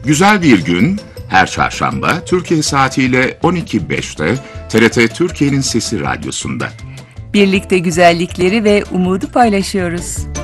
Güzel bir gün her çarşamba Türkiye saatiyle 12.05'te TRT Türkiye'nin Sesi Radyosu'nda. Birlikte güzellikleri ve umudu paylaşıyoruz.